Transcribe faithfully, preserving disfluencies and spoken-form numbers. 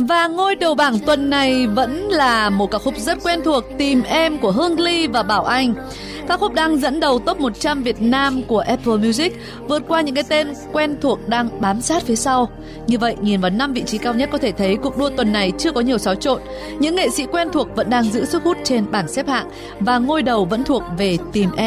Và ngôi đầu bảng tuần này vẫn là một ca khúc rất quen thuộc, Tìm Em của Hương Ly và Bảo Anh. Ca khúc đang dẫn đầu top một trăm Việt Nam của Apple Music, vượt qua những cái tên quen thuộc đang bám sát phía sau. Như vậy, nhìn vào năm vị trí cao nhất có thể thấy cuộc đua tuần này chưa có nhiều xáo trộn. Những nghệ sĩ quen thuộc vẫn đang giữ sức hút trên bảng xếp hạng và ngôi đầu vẫn thuộc về Tìm Em.